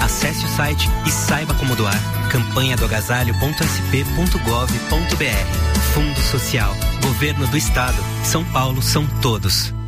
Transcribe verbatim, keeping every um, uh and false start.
Acesse o site e saiba como doar. Campanha do agasalho ponto s p ponto gov ponto b r. Fundo Social. Governo do Estado. São Paulo são todos.